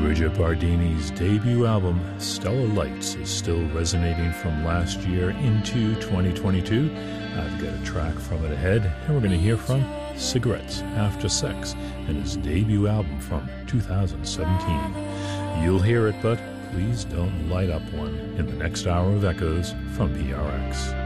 Bridget Bardini's debut album, Stellar Lights, is still resonating from last year into 2022. I've got a track from it ahead, and we're going to hear from Cigarettes After Sex and his debut album from 2017. You'll hear it, but please don't light up one in the next hour of Echoes from PRX.